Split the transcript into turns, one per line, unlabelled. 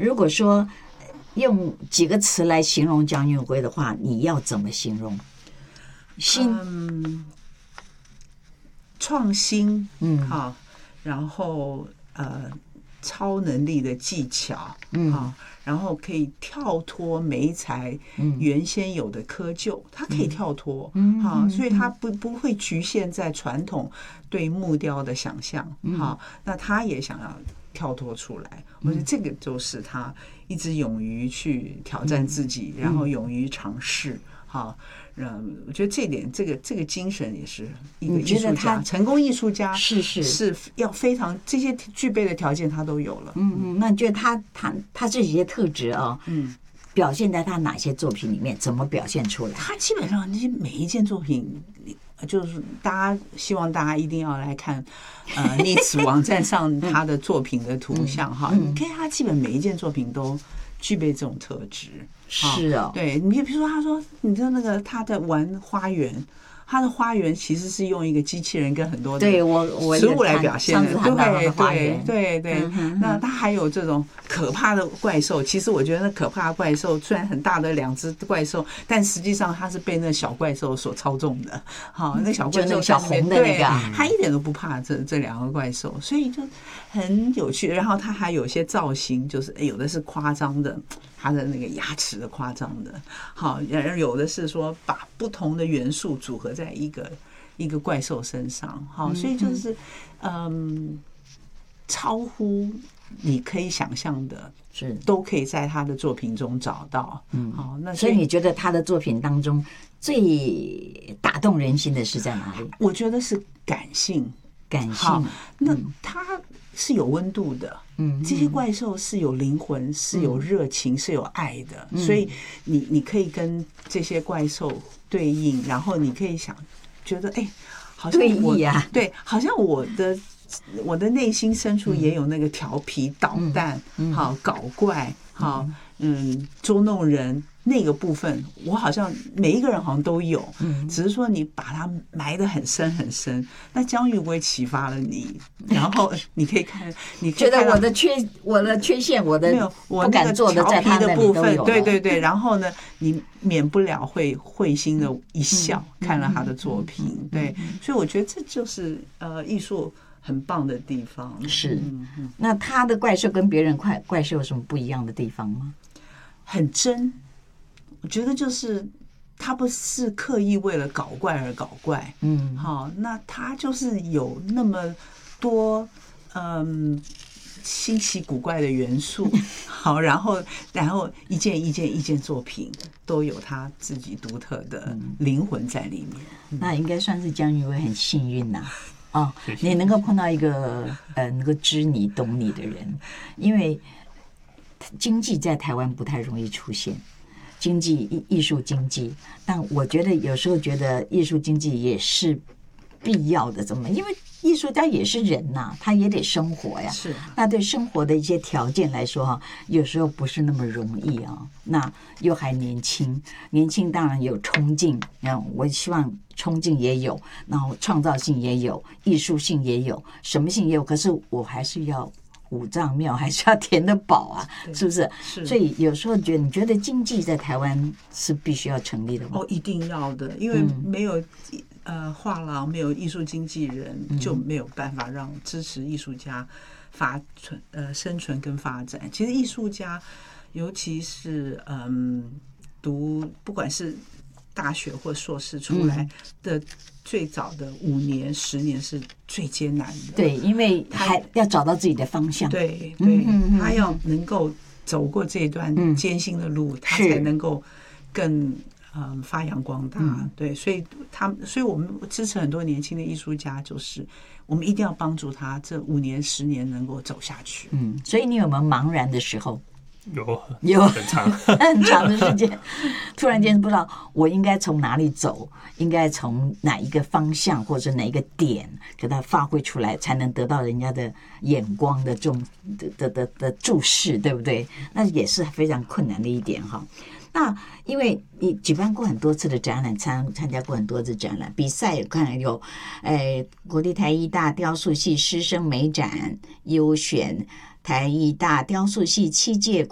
如果说用几个词来形容姜运辉的话，你要怎么形容？
创新，好，然后超能力的技巧，好，然后可以跳脱媒材原先有的窠臼，它可以跳脱，好，所以它不会局限在传统对木雕的想象，好，那他也想要跳脱出来，我觉得这个就是他一直勇于去挑战自己，然后勇于尝试，好。我觉得这点，这个精神也是一个艺术家，成功艺术家是要非常这些具备的条件，他都有了。
那你觉得他这些特质啊，表现在他哪些作品里面？怎么表现出来？
他基本上那些每一件作品，就是希望大家一定要来看历史网站上他的作品的图像哈，你看他基本每一件作品都具备这种特质。
是啊，
对，你比如说，他说，你知道那个他在玩花园，他的花园其实是用一个机器人跟很多的食物来表现的，对。那他还有这种可怕的怪兽，其实我觉得那可怕的怪兽虽然很大的两只怪兽，但实际上它是被那小怪兽所操纵的。好，那小怪兽
小红的那个，
他一点都不怕这两个怪兽，所以就很有趣。然后他还有些造型，就是有的是夸张的。他的那个牙齿的夸张的，好，有的是说把不同的元素组合在一个怪兽身上，好，所以就是超乎你可以想象的，
是
都可以在他的作品中找到。好，那
所以你觉得他的作品当中最打动人心的是在哪里？
我觉得是感性。好，那他是有温度的，这些怪兽是有灵魂，是有热情，是有爱的，所以你可以跟这些怪兽对应，然后你可以觉得好像对，好像我的内心深处也有那个调皮捣蛋，好搞怪，好捉弄人。那个部分，我好像每一个人好像都有，只是说你把它埋得很深很深。那姜运辉启发了你，然后你可以看，你可以看
觉得我的缺陷，我不敢做的，在他那里都有。
对。然后呢，你免不了会心的一笑，看了他的作品，对，所以我觉得这就是艺术很棒的地方。
是，那他的怪兽跟别人怪兽有什么不一样的地方吗？
很真。我觉得就是他不是刻意为了搞怪而搞怪，好，那他就是有那么多新奇古怪的元素，好，然后一件作品都有他自己独特的灵魂在里面。
那应该算是姜运辉很幸运呐。你能够碰到一个能够知你懂你的人，因为经济在台湾不太容易出现。艺术经济，但我觉得有时候觉得艺术经济也是必要的，因为艺术家也是人呐，他也得生活呀。
是，
那对生活的一些条件来说有时候不是那么容易啊。那又还年轻当然有冲劲，我希望冲劲也有，然后创造性也有，艺术性也有，什么性也有，可是我还是要五脏庙还是要填得饱啊，是不是？所以有时候你觉得经济在台湾是必须要成立的吗？
一定要的，因为没有画廊，没有艺术经纪人，就没有办法让支持艺术家生存跟发展。其实艺术家，尤其是读不管是大学或硕士出来的最早的5年10年是最艰难的。
对，因为还要找到自己的方向。
对，他要能够走过这段艰辛的路，他才能够更发扬光大。对，所以我们支持很多年轻的艺术家，就是我们一定要帮助他这5年10年能够走下去。
所以你有没有茫然的时候？
有很长
很长的时间，突然间不知道我应该从哪里走，应该从哪一个方向或者哪一个点给它发挥出来，才能得到人家的眼光的的注视，对不对？那也是非常困难的一点哈。那因为你举办过很多次的展览，参加过很多次展览比赛，看有国立台艺大雕塑系师生美展优选，台艺大雕塑系7届